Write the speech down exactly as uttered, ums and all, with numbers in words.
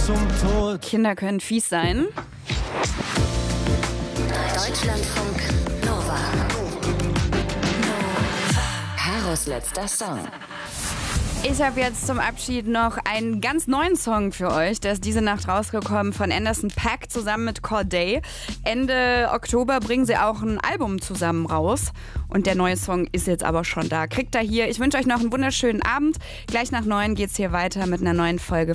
zum Tod. Kinder können fies sein. Deutschlandfunk Nova. Karos letzter Song. Ich habe jetzt zum Abschied noch einen ganz neuen Song für euch. Der ist diese Nacht rausgekommen von Anderson .Paak zusammen mit Cordae. Ende Oktober bringen sie auch ein Album zusammen raus. Und der neue Song ist jetzt aber schon da. Kriegt ihr hier. Ich wünsche euch noch einen wunderschönen Abend. Gleich nach neun geht's hier weiter mit einer neuen Folge